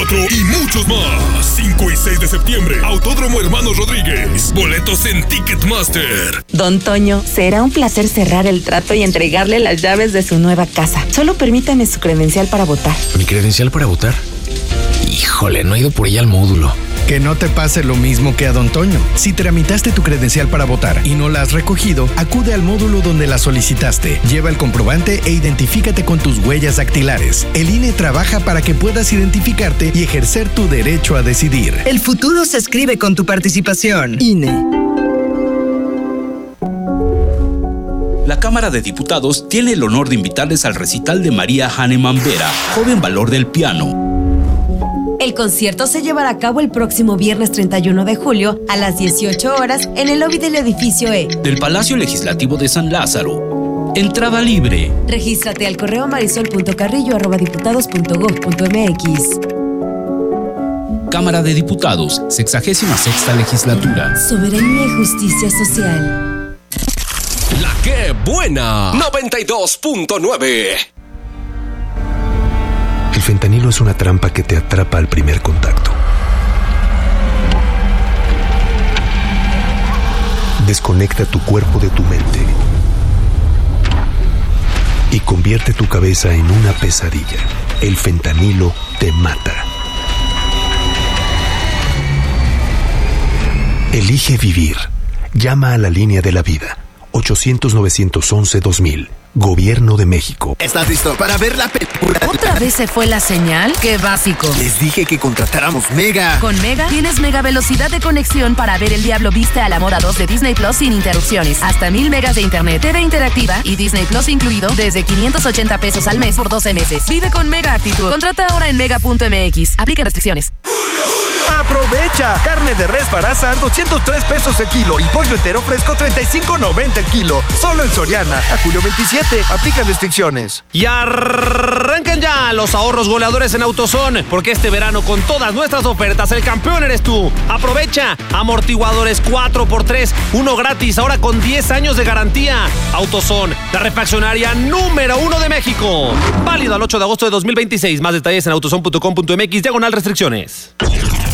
4 y muchos más. 5 y 6 de septiembre, Autódromo Hermanos Rodríguez. Boletos en Ticketmaster. Don Toño, será un placer cerrar el trato y entregarle las llaves de su nueva casa. Solo permítame su credencial para votar. ¿Mi credencial para votar? Híjole, no he ido por ella al módulo. Que no te pase lo mismo que a Don Toño. Si tramitaste tu credencial para votar y no la has recogido, acude al módulo donde la solicitaste. Lleva el comprobante e identifícate con tus huellas dactilares. El INE trabaja para que puedas identificarte y ejercer tu derecho a decidir. El futuro se escribe con tu participación. INE. La Cámara de Diputados tiene el honor de invitarles al recital de María Hahnemann Vera, joven valor del piano. El concierto se llevará a cabo el próximo viernes 31 de julio a las 18 horas en el lobby del edificio E del Palacio Legislativo de San Lázaro. Entrada libre. Regístrate al correo marisol.carrillo@diputados.gov.mx. Cámara de Diputados, 66ª Legislatura. Soberanía y justicia social. La que buena. 92.9. El fentanilo es una trampa que te atrapa al primer contacto. Desconecta tu cuerpo de tu mente y convierte tu cabeza en una pesadilla. El fentanilo te mata. Elige vivir. Llama a la línea de la vida. 800-911-2000. Gobierno de México. ¿Estás listo para ver la película? ¿Otra vez se fue la señal? ¡Qué básico! Les dije que contratáramos Mega. Con Mega tienes mega velocidad de conexión para ver El Diablo Viste a la Moda 2 de Disney Plus sin interrupciones. Hasta 1000 megas de internet, TV interactiva y Disney Plus incluido desde 580 pesos al mes por 12 meses. Vive con Mega actitud. Contrata ahora en mega.mx. Aplica restricciones. ¡Aprovecha! Carne de res para asar 203 pesos el kilo y pollo entero fresco 35.90 el kilo. Solo en Soriana. A julio 27. Aplica restricciones. Y arrancan ya los ahorros goleadores en AutoZone, porque este verano con todas nuestras ofertas el campeón eres tú. Aprovecha. Amortiguadores 4x3, uno gratis, ahora con 10 años de garantía. AutoZone, la refaccionaria número 1 de México. Válido al 8 de agosto de 2026. Más detalles en autozone.com.mx/restricciones.